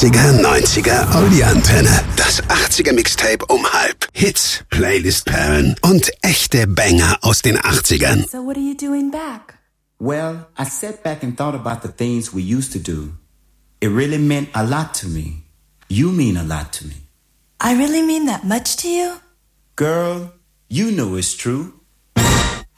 80er, 90er, Audi-Antenne. Das 80er Mixtape um halb. Hits, Playlist-Perlen und echte Banger aus den 80ern. So what are you doing back? Well, I sat back and thought about the things we used to do. It really meant a lot to me. You mean a lot to me. I really mean that much to you? Girl, you know it's true.